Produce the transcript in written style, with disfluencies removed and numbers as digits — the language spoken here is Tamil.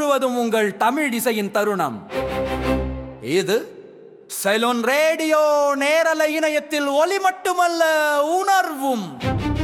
முழுவதும் உங்கள் தமிழ் இசையின் தருணம். இது சைலோன் ரேடியோ நேரலை இணையத்தில் ஒலி மட்டுமல்ல, உணர்வும்.